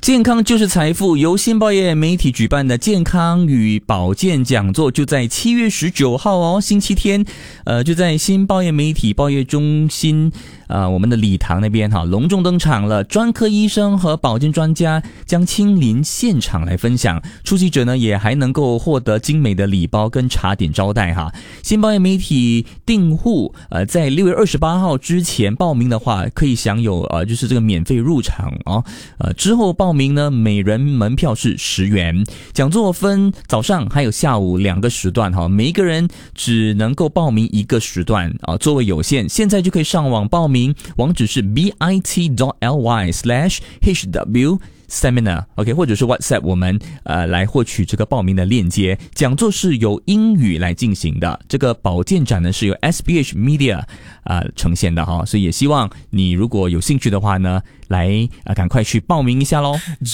健康就是财富，由新报业媒体举办的健康与保健讲座就在7月19号哦，星期天，就在新报业媒体报业中心我们的礼堂那边隆重登场了。专科医生和保健专家将亲临现场来分享，出席者呢也还能够获得精美的礼包跟茶点招待哈。新报业媒体订户在6月28号之前报名的话，可以享有就是这个免费入场哦。之后报名呢，每人门票是10元。讲座分早上还有下午2个时段哈，每一个人只能够报名1个时段座位有限，现在就可以上网报名，网址是 bit.ly/hw seminar OK， 或者是 WhatsApp 我们来获取这个报名的链接。讲座是由英语来进行的，这个保健展呢是由 SBH Media 呈现的哈，所以也希望你如果有兴趣的话呢，来赶快去报名一下咯。